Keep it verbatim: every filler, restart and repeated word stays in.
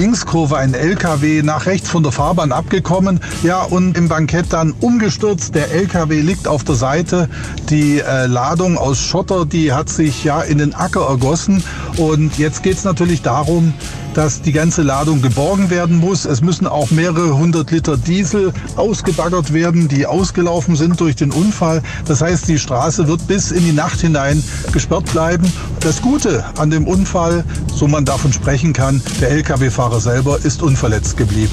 Linkskurve ein L K W nach rechts von der Fahrbahn abgekommen, ja, und im Bankett dann umgestürzt. Der L K W liegt auf der Seite. Die äh, Ladung aus Schotter, die hat sich ja in den Acker ergossen. Und jetzt geht es natürlich darum, dass die ganze Ladung geborgen werden muss. Es müssen auch mehrere hundert Liter Diesel ausgebaggert werden, die ausgelaufen sind durch den Unfall. Das heißt, die Straße wird bis in die Nacht hinein gesperrt bleiben. Das Gute an dem Unfall, so man davon sprechen kann, der L K W-Fahrer selber ist unverletzt geblieben.